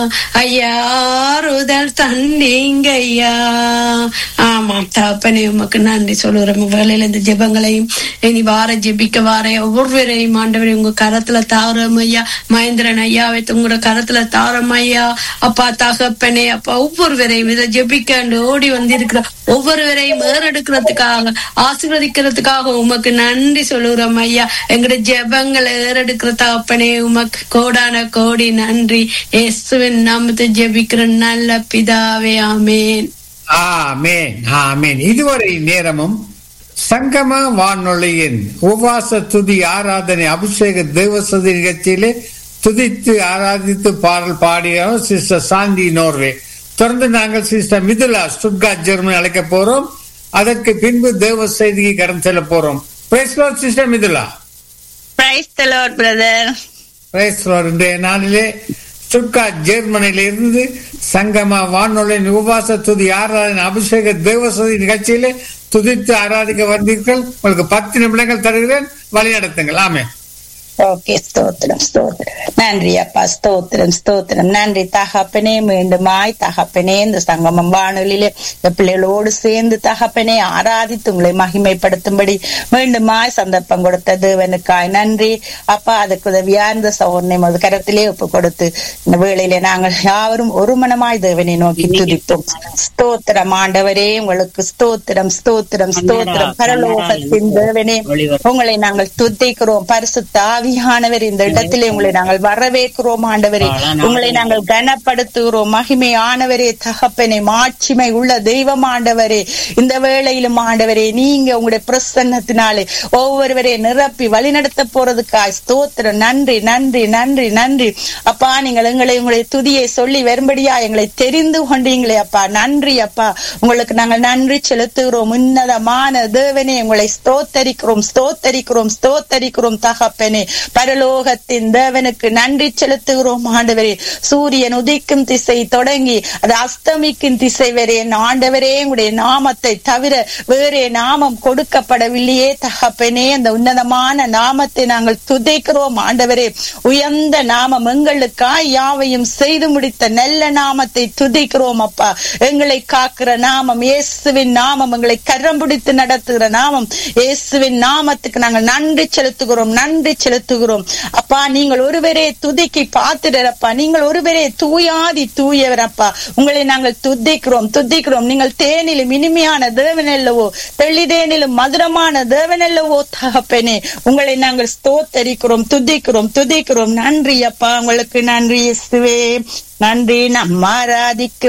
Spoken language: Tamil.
ஐயா ஆறுதல் தந்தீங்க ஐயா. ஆமாம் தகப்பனே, உமக்கு நன்றி சொல்லுறோம். வேலையில இந்த ஜெபங்களையும் இனி வார ஜெபிக்க வார ஒவ்வொருவரையும் ஆண்டவரை உங்க கரத்துல தாரம் ஐயா. மகேந்திரன் ஐயாவை உங்களோட கரத்துல தாரம் ஐயா. அப்பா தகப்பனே, அப்பா ஒவ்வொருவரையும் இதை ஜெபிக்க ஓடி வந்திருக்கிற ஒவ்வொருவரையும் ஏறெடுக்கிறதுக்காக ஆசீர்வதிக்கிறதுக்காக உமக்கு நன்றி சொல்லுறோம் ஐயா. எங்களோட ஜெபங்களை ஏறெடுக்கிற தகப்பனே உமக்கு கோடான கோடி நன்றி. இயேசுவின் நாமத்தை ஜெபிக்கிற நல்ல பிதாவே, ஆமேன். ஆமேன், ஆமேன். இதுவரை நேரமும் சங்கம வானொலியின் உபவாச துதி ஆராதனை அபிஷேக தேவசதி நிகழ்ச்சியிலே துதித்து ஆராதித்து பாடல் பாடிய சிஸ்டர் சாந்தி நோர்வே. தொடர்ந்து நாங்கள் சிஸ்டர் மிதுலா ஸ்டுட்கார்ட் ஜெர்மனி அழைக்க போறோம். அதற்கு பின்பு தேவ செய்திக்கு கடன் செல்ல போறோம். Price Lord sister Mithula. Praise the Lord brother. Price Lord. இன்றைய நாளிலே ஸ்டுட்கார்ட் ஜெர்மனியில இருந்து சங்கம வானொலியின் உபவாச துதி ஆராதனை அபிஷேக தேவசதி நிகழ்ச்சியிலே துதித்து ஆராதிக்க வந்தீர்கள். உங்களுக்கு 10 நிமிடங்கள் தருகிறேன், வழி நடத்துங்கள். ஆமே. ஓகே, ஸ்தோத்திரம் ஸ்தோத்திரம். நன்றி அப்பா, ஸ்தோத்திரம் ஸ்தோத்திரம். நன்றி தகப்பனே. மீண்டுமாய் தகப்பனே இந்த சங்கமம் வானொலியிலே பிள்ளைகளோடு சேர்ந்து தகப்பனே ஆராதித்து உங்களை மகிமைப்படுத்தும்படி மீண்டுமாய் சந்தர்ப்பம் கொடுத்த தேவனுக்காய் நன்றி அப்பா. அதுக்கு உதவியா இந்த சௌர்ணை மது கரத்திலே ஒப்பு கொடுத்து இந்த வேளையிலே நாங்கள் யாவரும் ஒரு மனமாய் தேவனை நோக்கி துதிப்போம். ஸ்தோத்திரம் ஆண்டவரே, உங்களுக்கு ஸ்தோத்திரம் ஸ்தோத்திரம் ஸ்தோத்திரம். பரலோகத்தின் தேவனே, உங்களை நாங்கள் துதிக்கிறோம். பரிசுத்த ஆவியானவர் இந்த இடத்திலே உங்களை நாங்கள் வரவேற்கிறோம் ஆண்டவரே. உங்களை நாங்கள் கனப்படுத்துகிறோம். மகிமையானவரே தகப்பனே, மாட்சிமை உள்ள தெய்வம் ஆண்டவரே. இந்த வேளையிலும் ஆண்டவரே, நீங்க உங்களுடைய பிரசன்னத்தினாலே ஒவ்வொருவரே நிரப்பி வழிநடத்த போறதுக்காய் ஸ்தோத்திரம். நன்றி நன்றி நன்றி நன்றி அப்பா. நீங்கள் உங்களுடைய துதியை சொல்லி வரும்படியா எங்களை தெரிந்து கொண்டீங்களே அப்பா. நன்றி அப்பா. உங்களுக்கு நாங்கள் நன்றி செலுத்துகிறோம். உன்னதமான தேவனே, உங்களை ஸ்தோத்தரிக்கிறோம் ஸ்தோத்தரிக்கிறோம் ஸ்தோத்தரிக்கிறோம் தகப்பனே. பரலோகத்தின் தேவனுக்கு நன்றி செலுத்துகிறோம் ஆண்டவரே. சூரியன் உதிக்கும் திசை தொடங்கி அது அஸ்தமிக்கும் திசை வரை ஆண்டவரே உங்களுடைய நாமத்தை தவிர வேறே நாமம் கொடுக்கப்படவில்லையே தகப்பனே. அந்த உன்னதமான நாமத்தை நாங்கள் துதிக்கிறோம் ஆண்டவரே. உயர்ந்த நாமம், எங்களுக்காய் யாவையும் செய்து முடித்த நல்ல நாமத்தை துதிக்கிறோம் அப்பா. எங்களை காக்கிற நாமம் இயேசுவின் நாமம். எங்களை கரம் பிடித்து நடத்துகிற நாமம் இயேசுவின் நாமத்துக்கு நாங்கள் நன்றி செலுத்துகிறோம் நன்றி செலுத்துகிறோம் அப்பா. நீங்கள் ஒருவரே துதிக்கு பாத்திரப்பா. நீங்கள் ஒருவரே தூயாதி தூயவரப்பா. உங்களை நாங்கள் துதிக்கிறோம் துதிக்கிறோம். நீங்கள் தேனிலும் இனிமையான தேவன் அல்லவோ, தெளிதேனிலும் மதுரமான தேவன் அல்லவோ தகப்பனே. உங்களை நாங்கள் ஸ்தோத்தரிக்கிறோம் துதிக்கிறோம் துதிக்கிறோம். நன்றி அப்பா, உங்களுக்கு நன்றி இயேசுவே. நன்றி. நம் ஆராதிக்கும்